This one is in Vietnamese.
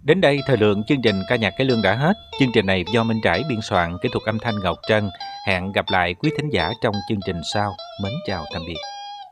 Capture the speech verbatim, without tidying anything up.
Đến đây, thời lượng chương trình Ca nhạc Cải Lương đã hết. Chương trình này do Minh Trải biên soạn, kỹ thuật âm thanh Ngọc Trân. Hẹn gặp lại quý thính giả trong chương trình sau. Mến chào tạm biệt.